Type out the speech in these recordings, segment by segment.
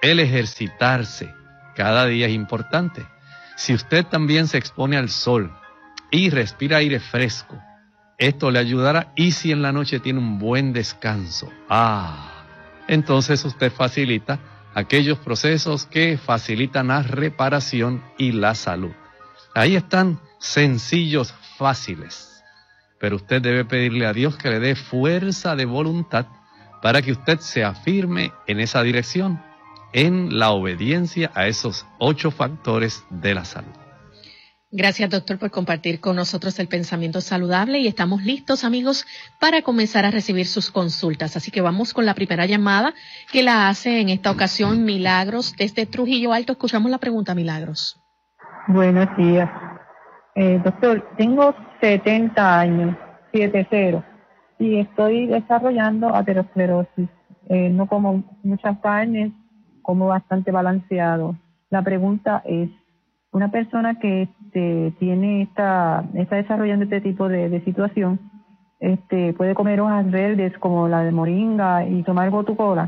el ejercitarse cada día es importante. Si usted también se expone al sol y respira aire fresco, esto le ayudará. Y si en la noche tiene un buen descanso, entonces usted facilita aquellos procesos que facilitan la reparación y la salud. Ahí están, sencillos, fáciles. Pero usted debe pedirle a Dios que le dé fuerza de voluntad para que usted se afirme en esa dirección, en la obediencia a esos 8 factores de la salud. Gracias, doctor, por compartir con nosotros el pensamiento saludable, y estamos listos, amigos, para comenzar a recibir sus consultas. Así que vamos con la primera llamada, que la hace en esta ocasión Milagros desde Trujillo Alto. Escuchamos la pregunta, Milagros. Buenos días. Doctor, tengo 70 años, 70, y estoy desarrollando aterosclerosis. No como muchas carnes, como bastante balanceado. La pregunta es, una persona que está desarrollando este tipo de situación, puede comer hojas verdes como la de moringa y tomar gotucola,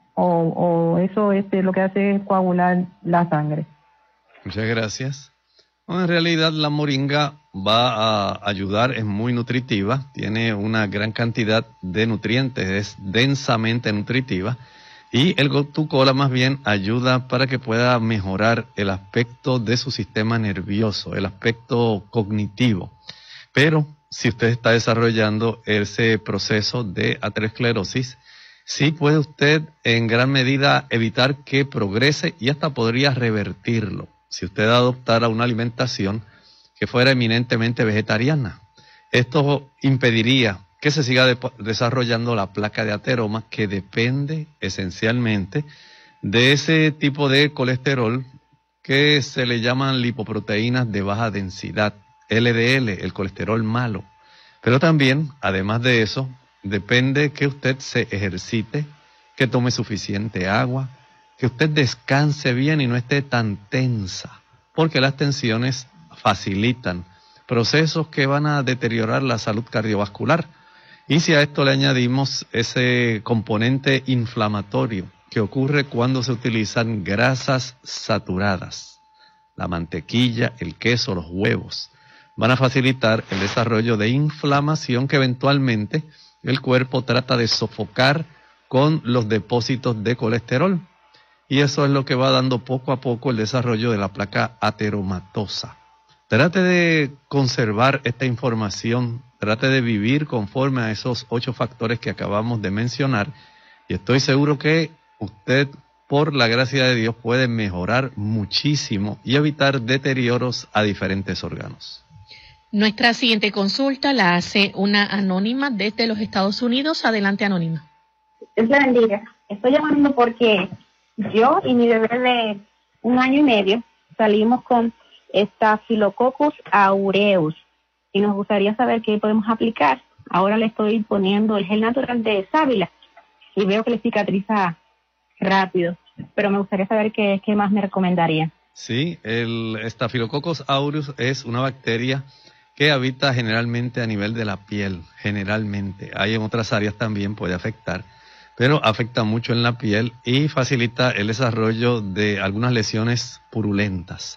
o eso lo que hace es coagular la sangre. Muchas gracias. Bueno, en realidad la moringa va a ayudar, es muy nutritiva, tiene una gran cantidad de nutrientes, es densamente nutritiva. Y el gotucola más bien ayuda para que pueda mejorar el aspecto de su sistema nervioso, el aspecto cognitivo. Pero si usted está desarrollando ese proceso de aterosclerosis, sí puede usted en gran medida evitar que progrese y hasta podría revertirlo si usted adoptara una alimentación que fuera eminentemente vegetariana. Esto impediría que se siga desarrollando la placa de ateroma, que depende esencialmente de ese tipo de colesterol que se le llaman lipoproteínas de baja densidad, LDL, el colesterol malo. Pero también, además de eso, depende que usted se ejercite, que tome suficiente agua, que usted descanse bien y no esté tan tensa, porque las tensiones facilitan procesos que van a deteriorar la salud cardiovascular. Y si a esto le añadimos ese componente inflamatorio que ocurre cuando se utilizan grasas saturadas, la mantequilla, el queso, los huevos, van a facilitar el desarrollo de inflamación que eventualmente el cuerpo trata de sofocar con los depósitos de colesterol. Y eso es lo que va dando poco a poco el desarrollo de la placa ateromatosa. Trate de conservar esta información, trate de vivir conforme a esos 8 factores que acabamos de mencionar, y estoy seguro que usted, por la gracia de Dios, puede mejorar muchísimo y evitar deterioros a diferentes órganos. Nuestra siguiente consulta la hace una anónima desde los Estados Unidos. Adelante, anónima. Dios la bendiga. Estoy llamando porque yo y mi bebé de 1 año y medio salimos con Staphylococcus aureus y nos gustaría saber qué podemos aplicar. Ahora le estoy poniendo el gel natural de sábila y veo que le cicatriza rápido, pero me gustaría saber qué más me recomendaría. Sí, el Staphylococcus aureus es una bacteria que habita generalmente a nivel de la piel, generalmente. Hay en otras áreas también, puede afectar, pero afecta mucho en la piel y facilita el desarrollo de algunas lesiones purulentas.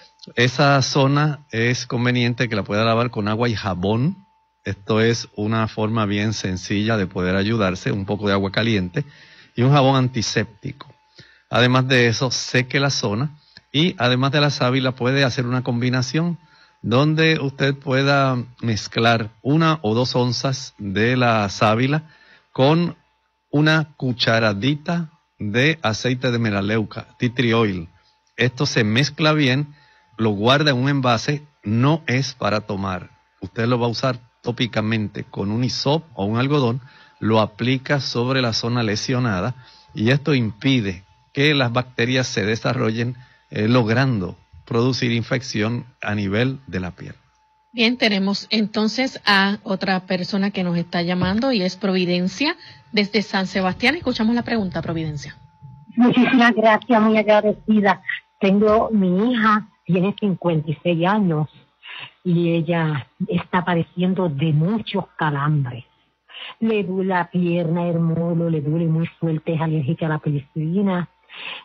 Esa zona es conveniente que la pueda lavar con agua y jabón. Esto es una forma bien sencilla de poder ayudarse, un poco de agua caliente y un jabón antiséptico. Además de eso, seque la zona y además de la sábila puede hacer una combinación donde usted pueda mezclar 1 o 2 onzas de la sábila con una cucharadita de aceite de melaleuca, tea tree oil. Esto se mezcla bien, lo guarda en un envase, no es para tomar. Usted lo va a usar tópicamente con un hisop o un algodón, lo aplica sobre la zona lesionada y esto impide que las bacterias se desarrollen, logrando producir infección a nivel de la piel. Bien, tenemos entonces a otra persona que nos está llamando y es Providencia desde San Sebastián. Escuchamos la pregunta, Providencia. Muchísimas gracias, muy agradecida. Tengo mi hija, tiene 56 años y ella está padeciendo de muchos calambres. Le duele la pierna, el muslo, le duele muy fuerte, es alérgica a la penicilina.